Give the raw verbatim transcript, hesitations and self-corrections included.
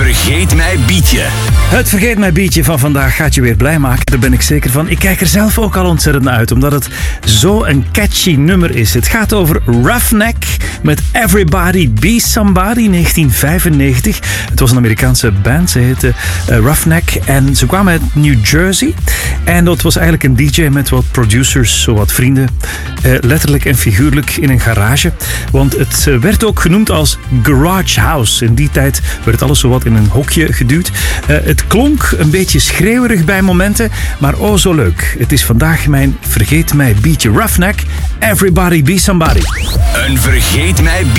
Vergeet mij bietje. Het Vergeet mij bietje van vandaag gaat je weer blij maken. Daar ben ik zeker van. Ik kijk er zelf ook al ontzettend naar uit, omdat het zo een catchy nummer is. Het gaat over Roughneck met Everybody Be Somebody, negentien vijfennegentig. Het was een Amerikaanse band, ze heette uh, Roughneck en ze kwamen uit New Jersey. En dat was eigenlijk een D J met wat producers, zo wat vrienden, uh, letterlijk en figuurlijk in een garage. Want het uh, werd ook genoemd als Garage House. In die tijd werd alles zo wat in een hokje geduwd. Uh, het klonk een beetje schreeuwerig bij momenten, maar oh zo leuk. Het is vandaag mijn Vergeet mij bietje. Roughneck, Everybody Be Somebody. Een Vergeet mij bietje.